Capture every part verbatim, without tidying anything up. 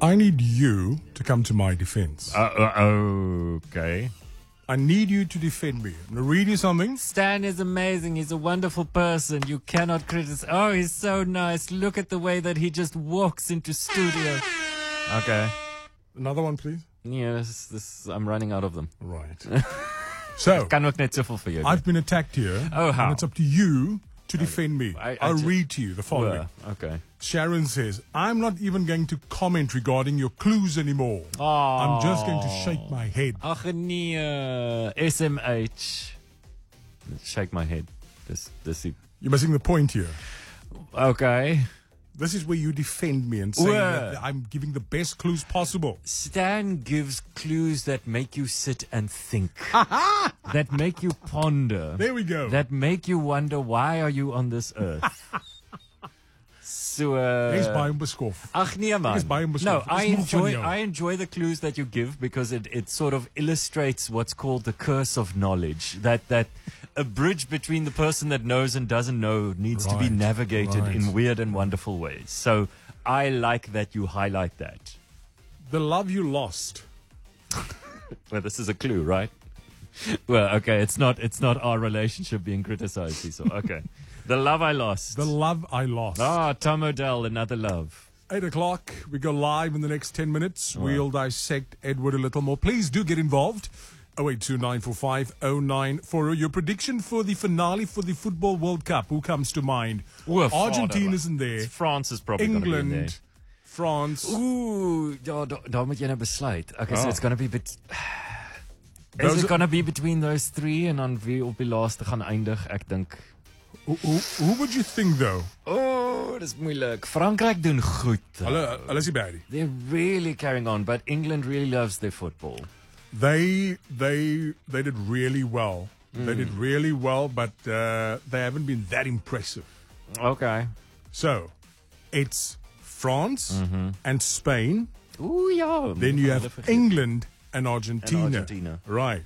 I need you to come to my defense. Uh, uh, okay. I need you to defend me. I'm going to read you something. Stan is amazing. He's a wonderful person. You cannot criticize. Oh, he's so nice. Look at the way that he just walks into studio. Okay. Another one, please. Yes, this, I'm running out of them. Right. So, Kan ook net soveel vir jou. I've been attacked here. Oh, how? And it's up to you to defend me. I- I I'll ju- read to you the following. Well, okay. Sharon says, I'm not even going to comment regarding your clues anymore. Oh. I'm just going to shake my head. Ag nee, uh, S M H. Shake my head. Dis dis die You're missing the point here. Okay. This is where you defend me and say Well. that I'm giving the best clues possible. Stan gives clues that make you sit and think. That make you ponder. There we go. That make you wonder, why are you on this earth? So, uh, Dis baie onbeskof. Ag nee man. Dis baie onbeskof. No, Dis I moeg van enjoy jou. I enjoy the clues that you give because it, it sort of illustrates what's called the curse of knowledge. That that a bridge between the person that knows and doesn't know needs to be Right, navigated right. in weird and wonderful ways. So I like that you highlight that. The love you lost. Well, this is a clue, right? Well, okay, it's not it's not our relationship being criticized, so okay. The love I lost. The love I lost. Ah, Tom O'Dell, another love. Eight o'clock. We go live in the next ten minutes. We'll dissect Edward a little more. Please do get involved. oh eight two nine four five oh nine four oh. Your prediction for the finale for the Football World Cup. Who comes to mind? Ooh, Argentina vader. isn't there. France is probably going to be in there. England, France. Ooh, ja, da, daar moet jy nou besluit. Okay, so Oh. it's going to be bet Is Those it are- going to be between those three en dan wie op die laaste gaan eindig? Ek dink Who, who, who would you think though? Oh, dis moeilik. Frankryk doen goed. Hulle, hulle is nie bad nie. They're really carrying on, but England really loves their football. They they they did really well. They did really well, but uh, they haven't been that impressive. Okay. So, it's France and Spain. Ooh, ja. Then you have England and Argentina. And Argentina. Right.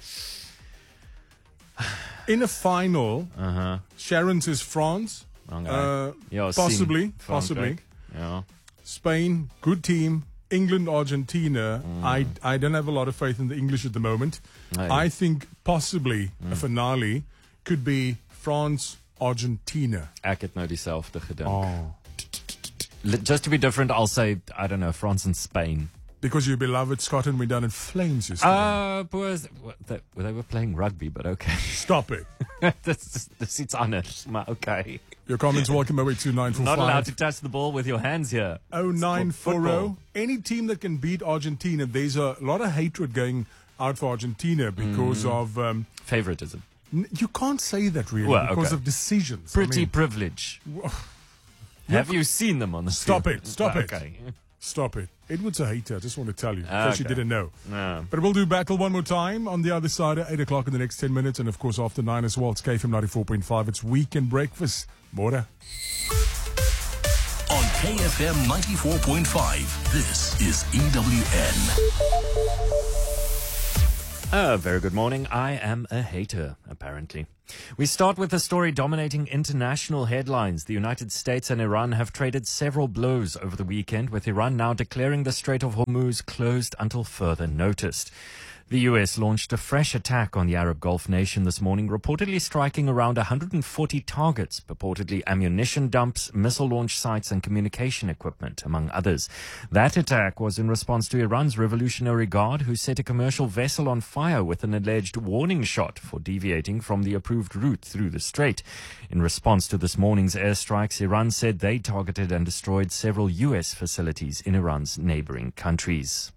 In a final, Uh-huh. Sharon says France. Okay. Uh, Ja, possibly, sien possibly. Frankryk. Ja. Spain, good team. England, Argentina. I I don't have a lot of faith in the English at the moment. Nee. I think possibly a finale could be France, Argentina. Ek het nou dieselfde gedink. Oh. L- Just to be different, I'll say, I don't know, France and Spain. Because your beloved Scotland went down in flames yesterday. Uh, boys, they, they were playing rugby, but okay. Stop it. Dis dis iets anders, maar okay. Your comments welcome away to nine four Not allowed five to touch the ball with your hands here. oh nine four oh. football. Any team that can beat Argentina, there's a lot of hatred going out for Argentina because of. Um, Favoritism. n- you can't say that really Well, because okay. of decisions. I Pretty mean, privilege. Have you seen them on the Stop field? it, stop it. Okay. Stop it. Edward's a hater. I just want to tell you, in case you Okay. didn't know. No. But we'll do battle one more time on the other side at eight o'clock in the next ten minutes. And of course, after nine as well, it's K F M ninety-four point five. It's Weekend Breakfast. Mora. On K F M ninety-four point five, this is E W N. A very good morning. I am a hater, apparently. We start with a story dominating international headlines. The United States and Iran have traded several blows over the weekend, with Iran now declaring the Strait of Hormuz closed until further notice. The U S launched a fresh attack on the Arab Gulf nation this morning, reportedly striking around one hundred forty targets, purportedly ammunition dumps, missile launch sites and communication equipment, among others. That attack was in response to Iran's Revolutionary Guard, who set a commercial vessel on fire with an alleged warning shot for deviating from the approved route through the strait. In response to this morning's airstrikes, Iran said they targeted and destroyed several U S facilities in Iran's neighboring countries.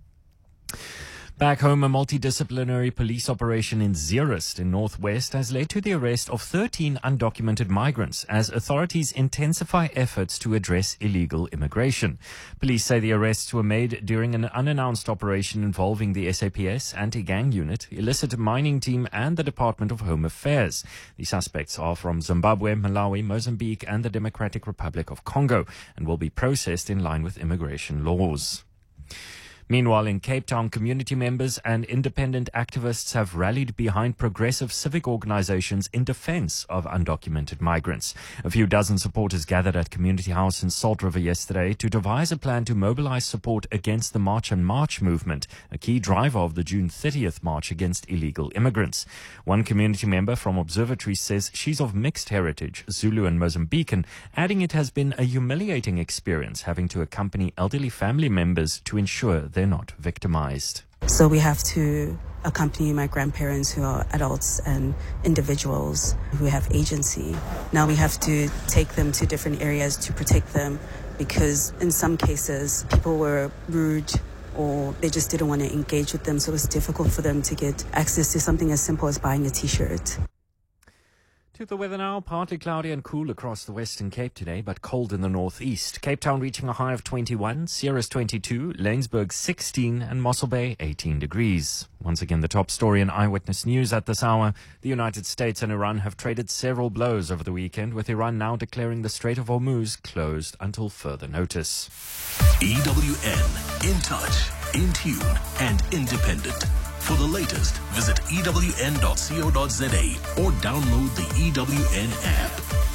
Back home, a multidisciplinary police operation in Zeerust in Northwest has led to the arrest of thirteen undocumented migrants as authorities intensify efforts to address illegal immigration. Police say the arrests were made during an unannounced operation involving the S A P S anti-gang unit, illicit mining team and the Department of Home Affairs. The suspects are from Zimbabwe, Malawi, Mozambique and the Democratic Republic of Congo and will be processed in line with immigration laws. Meanwhile, in Cape Town, community members and independent activists have rallied behind progressive civic organizations in defense of undocumented migrants. A few dozen supporters gathered at Community House in Salt River yesterday to devise a plan to mobilize support against the March and March movement, a key driver of the June thirtieth march against illegal immigrants. One community member from Observatory says she's of mixed heritage, Zulu and Mozambican, adding it has been a humiliating experience having to accompany elderly family members to ensure they're not victimized. So we have to accompany my grandparents who are adults and individuals who have agency. Now we have to take them to different areas to protect them because in some cases people were rude or they just didn't want to engage with them, so it was difficult for them to get access to something as simple as buying a t-shirt. To the weather now, partly cloudy and cool across the Western Cape today, but cold in the northeast. Cape Town reaching a high of twenty-one, Sierra's twenty-two, Laingsburg sixteen, and Mossel Bay eighteen degrees. Once again, the top story in Eyewitness News at this hour. The United States and Iran have traded several blows over the weekend, with Iran now declaring the Strait of Hormuz closed until further notice. E W N, in touch, in tune, and independent. For the latest, visit E W N dot co dot za or download the E W N app.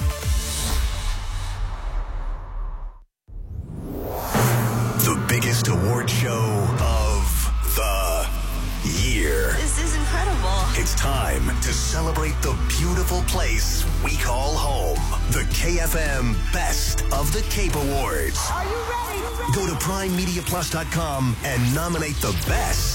The biggest award show of the year. This is incredible. It's time to celebrate the beautiful place we call home. The K F M Best of the Cape Awards. Are you ready? Go to prime media plus dot com and nominate the best